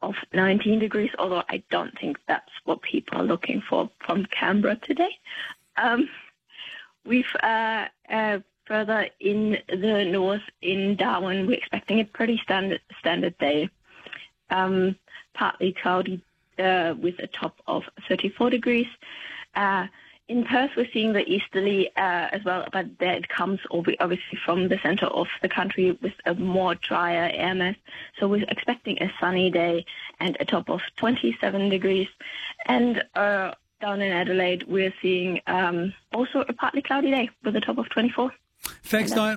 of 19 degrees, although I don't think that's what people are looking for from Canberra today. We've further in the north, in Darwin, we're expecting a pretty standard day. Partly cloudy with a top of 34 degrees. In Perth, we're seeing the easterly as well, but that comes obviously from the centre of the country with a more drier air mass. So we're expecting a sunny day and a top of 27 degrees. And down in Adelaide, we're seeing also a partly cloudy day with a top of 24. Thanks, Diane.